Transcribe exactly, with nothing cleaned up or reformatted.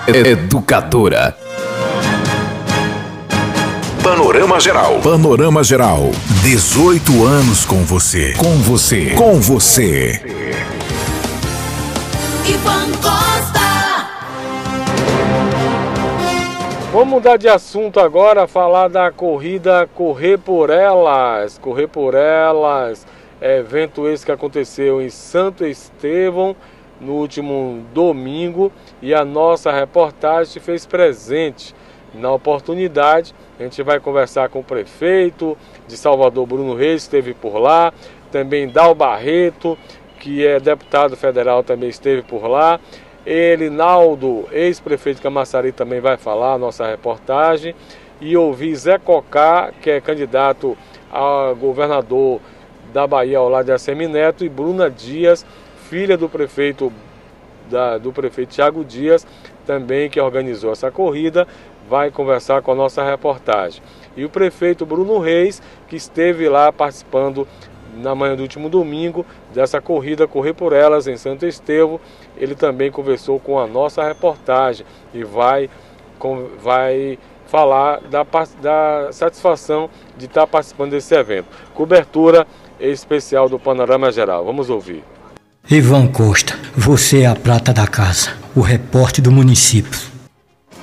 Educadora. Panorama Geral. Panorama Geral. dezoito anos com você. Com você. Com você. Ivan Costa. Vamos mudar de assunto agora, falar da corrida Correr por Elas. Correr por Elas, evento esse que aconteceu em Santo Estevão no último domingo, e a nossa reportagem se fez presente na oportunidade. A gente vai conversar com o prefeito de Salvador, Bruno Reis, que esteve por lá, também Dal Barreto, que é deputado federal, também esteve por lá. Elinaldo, ex-prefeito de Camaçari, também vai falar a nossa reportagem. E ouvir Zé Cocá, que é candidato a governador da Bahia ao lado de Assemineto, e Bruna Dias, filha do prefeito, da, do prefeito Thiago Dias, também que organizou essa corrida, vai conversar com a nossa reportagem. E o prefeito Bruno Reis, que esteve lá participando na manhã do último domingo dessa corrida Correr por Elas em Santo Estevão, ele também conversou com a nossa reportagem e vai, com, vai falar da, da satisfação de estar participando desse evento. Cobertura especial do Panorama Geral. Vamos ouvir. Ivan Costa, você é a prata da casa, o repórter do município.